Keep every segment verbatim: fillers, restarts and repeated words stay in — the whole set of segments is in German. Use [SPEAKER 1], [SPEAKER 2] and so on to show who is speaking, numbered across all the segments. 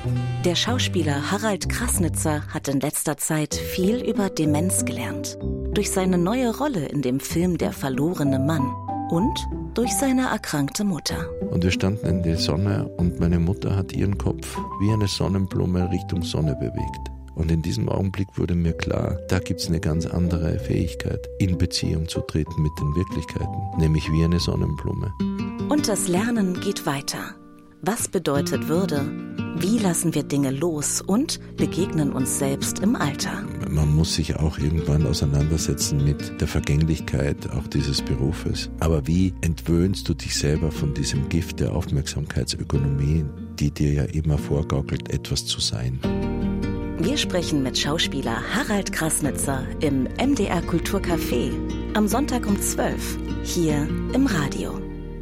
[SPEAKER 1] Der Schauspieler Harald Krasnitzer hat in letzter Zeit viel über Demenz gelernt. Durch seine neue Rolle in dem Film Der verlorene Mann und durch seine erkrankte Mutter.
[SPEAKER 2] Und wir standen in der Sonne und meine Mutter hat ihren Kopf wie eine Sonnenblume Richtung Sonne bewegt. Und in diesem Augenblick wurde mir klar, da gibt es eine ganz andere Fähigkeit, in Beziehung zu treten mit den Wirklichkeiten, nämlich wie eine Sonnenblume.
[SPEAKER 1] Und das Lernen geht weiter. Was bedeutet Würde? Wie lassen wir Dinge los und begegnen uns selbst im Alter?
[SPEAKER 2] Man muss sich auch irgendwann auseinandersetzen mit der Vergänglichkeit auch dieses Berufes. Aber wie entwöhnst du dich selber von diesem Gift der Aufmerksamkeitsökonomie, die dir ja immer vorgaukelt, etwas zu sein?
[SPEAKER 1] Wir sprechen mit Schauspieler Harald Krasnitzer im M D R Kulturcafé am Sonntag um zwölf, hier im Radio.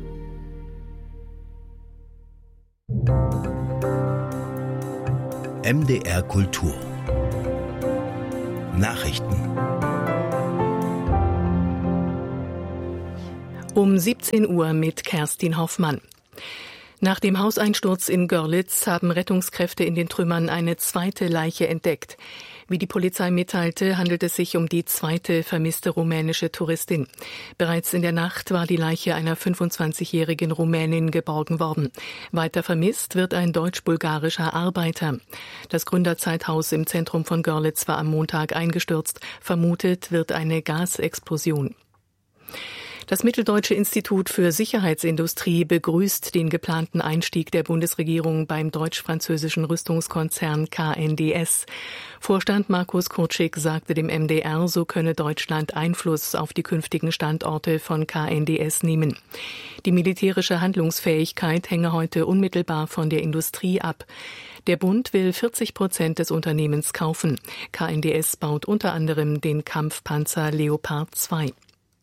[SPEAKER 3] M D R Kultur Nachrichten.
[SPEAKER 4] Um siebzehn Uhr mit Kerstin Hoffmann. Nach dem Hauseinsturz in Görlitz haben Rettungskräfte in den Trümmern eine zweite Leiche entdeckt. Wie die Polizei mitteilte, handelt es sich um die zweite vermisste rumänische Touristin. Bereits in der Nacht war die Leiche einer fünfundzwanzigjährigen Rumänin geborgen worden. Weiter vermisst wird ein deutsch-bulgarischer Arbeiter. Das Gründerzeithaus im Zentrum von Görlitz war am Montag eingestürzt. Vermutet wird eine Gasexplosion. Das Mitteldeutsche Institut für Sicherheitsindustrie begrüßt den geplanten Einstieg der Bundesregierung beim deutsch-französischen Rüstungskonzern K N D S. Vorstand Markus Kurczyk sagte dem M D R, so könne Deutschland Einfluss auf die künftigen Standorte von K N D S nehmen. Die militärische Handlungsfähigkeit hänge heute unmittelbar von der Industrie ab. Der Bund will vierzig Prozent des Unternehmens kaufen. K N D S baut unter anderem den Kampfpanzer Leopard zwei.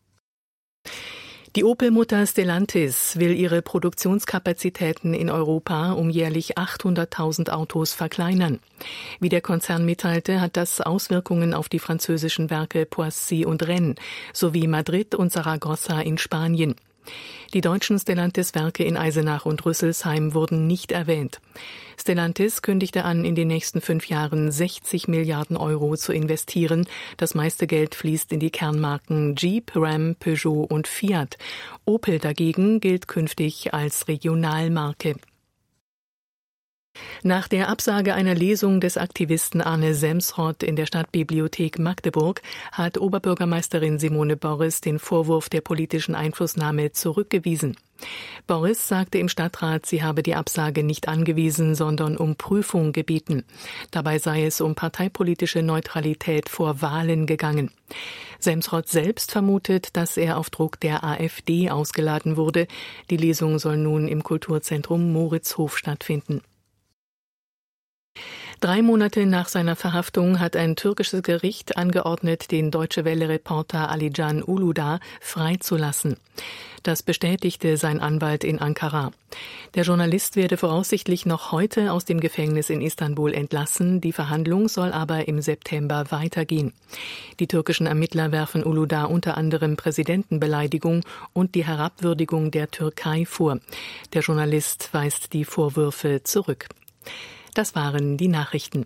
[SPEAKER 4] Die Opel-Mutter Stellantis will ihre Produktionskapazitäten in Europa um jährlich achthunderttausend Autos verkleinern. Wie der Konzern mitteilte, hat das Auswirkungen auf die französischen Werke Poissy und Rennes sowie Madrid und Saragossa in Spanien. Die deutschen Stellantis-Werke in Eisenach und Rüsselsheim wurden nicht erwähnt. Stellantis kündigte an, in den nächsten fünf Jahren sechzig Milliarden Euro zu investieren. Das meiste Geld fließt in die Kernmarken Jeep, Ram, Peugeot und Fiat. Opel dagegen gilt künftig als Regionalmarke. Nach der Absage einer Lesung des Aktivisten Arne Semsrott in der Stadtbibliothek Magdeburg hat Oberbürgermeisterin Simone Borres den Vorwurf der politischen Einflussnahme zurückgewiesen. Borres sagte im Stadtrat, sie habe die Absage nicht angewiesen, sondern um Prüfung gebeten. Dabei sei es um parteipolitische Neutralität vor Wahlen gegangen. Semsrott selbst vermutet, dass er auf Druck der AfD ausgeladen wurde. Die Lesung soll nun im Kulturzentrum Moritzhof stattfinden. Drei Monate nach seiner Verhaftung hat ein türkisches Gericht angeordnet, den Deutsche-Welle-Reporter Alican Uludağ freizulassen. Das bestätigte sein Anwalt in Ankara. Der Journalist werde voraussichtlich noch heute aus dem Gefängnis in Istanbul entlassen. Die Verhandlung soll aber im September weitergehen. Die türkischen Ermittler werfen Uludağ unter anderem Präsidentenbeleidigung und die Herabwürdigung der Türkei vor. Der Journalist weist die Vorwürfe zurück. Das waren die Nachrichten.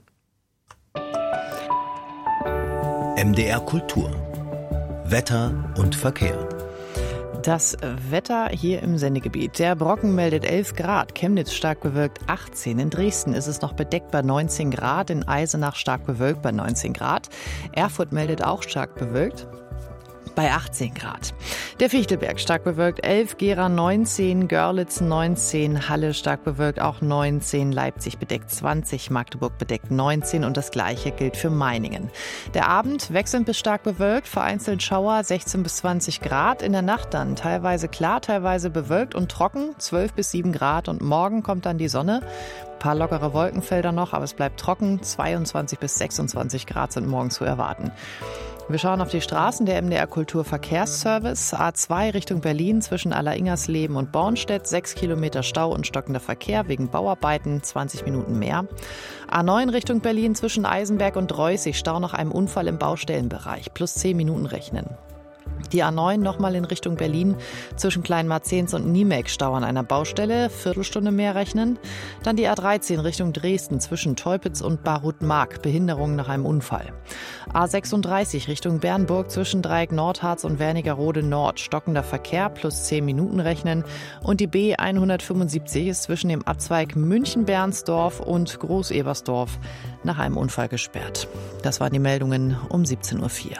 [SPEAKER 3] M D R Kultur. Wetter und Verkehr.
[SPEAKER 5] Das Wetter hier im Sendegebiet. Der Brocken meldet elf Grad, Chemnitz stark bewölkt achtzehn. In Dresden ist es noch bedeckt bei neunzehn Grad, in Eisenach stark bewölkt bei neunzehn Grad. Erfurt meldet auch stark bewölkt bei achtzehn Grad. Der Fichtelberg stark bewölkt elf, Gera neunzehn, Görlitz neunzehn, Halle stark bewölkt auch neunzehn, Leipzig bedeckt zwanzig, Magdeburg bedeckt neunzehn und das Gleiche gilt für Meiningen. Der Abend wechselnd bis stark bewölkt, vereinzelt Schauer sechzehn bis zwanzig Grad, in der Nacht dann teilweise klar, teilweise bewölkt und trocken, zwölf bis sieben Grad und morgen kommt dann die Sonne. Ein paar lockere Wolkenfelder noch, aber es bleibt trocken, zweiundzwanzig bis sechsundzwanzig Grad sind morgen zu erwarten. Wir schauen auf die Straßen. Der M D R Kulturverkehrsservice. A zwei Richtung Berlin zwischen Alleringers-Leben und Bornstedt. Sechs Kilometer Stau und stockender Verkehr wegen Bauarbeiten. zwanzig Minuten mehr. A neun Richtung Berlin zwischen Eisenberg und Reußig. Stau nach einem Unfall im Baustellenbereich. Plus zehn Minuten rechnen. Die A neun nochmal in Richtung Berlin zwischen Kleinmarzens und Niemek Stau an einer Baustelle, Viertelstunde mehr rechnen. Dann die A dreizehn Richtung Dresden zwischen Teupitz und Barut-Mark, Behinderung nach einem Unfall. A sechsunddreißig Richtung Bernburg zwischen Dreieck Nordharz und Wernigerode Nord, stockender Verkehr, plus zehn Minuten rechnen. Und die B hundertfünfundsiebzig ist zwischen dem Abzweig München-Bernsdorf und Groß-Ebersdorf nach einem Unfall gesperrt. Das waren die Meldungen um siebzehn Uhr vier.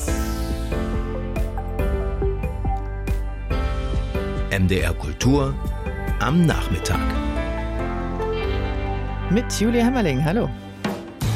[SPEAKER 3] M D R Kultur am Nachmittag.
[SPEAKER 5] Mit Julia Hemmerling, hallo.